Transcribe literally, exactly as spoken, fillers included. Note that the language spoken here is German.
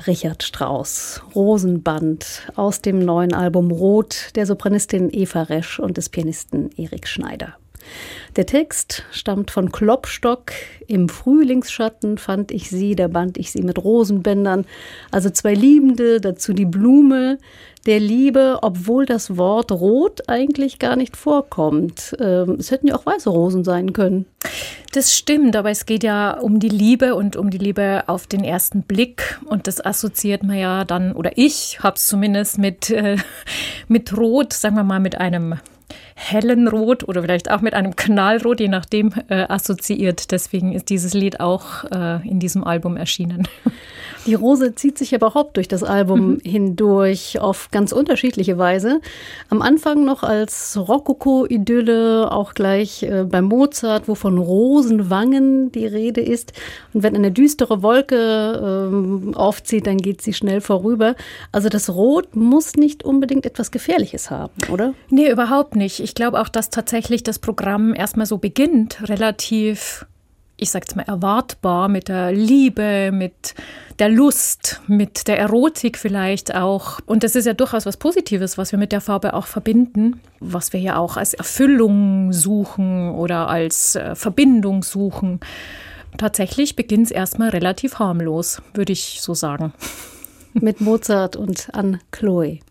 Richard Strauss, Rosenband aus dem neuen Album Rot der Sopranistin Eva Resch und des Pianisten Erik Schneider. Der Text stammt von Klopstock. Im Frühlingsschatten fand ich sie, da band ich sie mit Rosenbändern. Also zwei Liebende, dazu die Blume der Liebe, obwohl das Wort Rot eigentlich gar nicht vorkommt. Ähm, es hätten ja auch weiße Rosen sein können. Das stimmt, aber es geht ja um die Liebe und um die Liebe auf den ersten Blick. Und das assoziiert man ja dann, oder ich habe es zumindest mit, äh, mit Rot, sagen wir mal mit einem hellen Rot oder vielleicht auch mit einem Knallrot, je nachdem, äh, assoziiert. Deswegen ist dieses Lied auch äh, in diesem Album erschienen. Die Rose zieht sich überhaupt durch das Album mhm. hindurch auf ganz unterschiedliche Weise. Am Anfang noch als Rokoko-Idylle, auch gleich äh, bei Mozart, wo von Rosenwangen die Rede ist. Und wenn eine düstere Wolke äh, aufzieht, dann geht sie schnell vorüber. Also das Rot muss nicht unbedingt etwas Gefährliches haben, oder? Nee, überhaupt nicht. Ich glaube auch, dass tatsächlich das Programm erstmal so beginnt, relativ, ich sag's mal, erwartbar mit der Liebe, mit der Lust, mit der Erotik vielleicht auch. Und das ist ja durchaus was Positives, was wir mit der Farbe auch verbinden, was wir ja auch als Erfüllung suchen oder als äh, Verbindung suchen. Tatsächlich beginnt es erstmal relativ harmlos, würde ich so sagen. Mit Mozart und Anne Chloé.